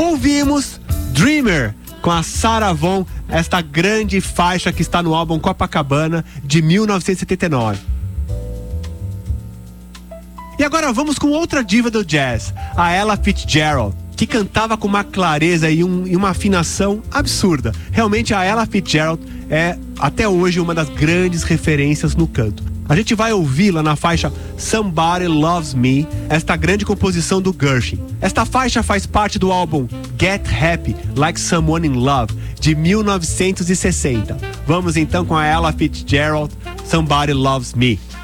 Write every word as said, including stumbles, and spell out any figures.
Ouvimos Dreamer com a Sarah Vaughan, esta grande faixa que está no álbum Copacabana de mil novecentos e setenta e nove. E agora vamos com outra diva do jazz, a Ella Fitzgerald, que cantava com uma clareza e, um, e uma afinação absurda. Realmente a Ella Fitzgerald é até hoje uma das grandes referências no canto. A gente vai ouvi-la na faixa Somebody Loves Me, esta grande composição do Gershwin. Esta faixa faz parte do álbum Get Happy Like Someone in Love, de mil novecentos e sessenta. Vamos então com a Ella Fitzgerald, Somebody Loves Me.